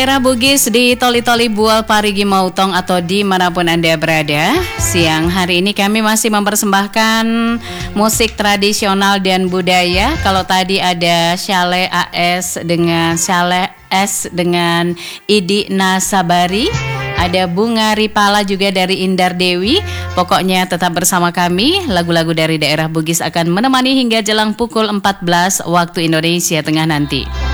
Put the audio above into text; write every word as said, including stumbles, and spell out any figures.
Daerah Bugis di Toli-Toli Bual Parigi Mautong atau dimanapun Anda berada. Siang hari ini kami masih mempersembahkan musik tradisional dan budaya. Kalau tadi ada Syale A S dengan Syale S dengan Idi Nasabari, ada Bunga Ripala juga dari Indar Dewi. Pokoknya tetap bersama kami. Lagu-lagu dari daerah Bugis akan menemani hingga jelang pukul empat belas waktu Indonesia Tengah nanti.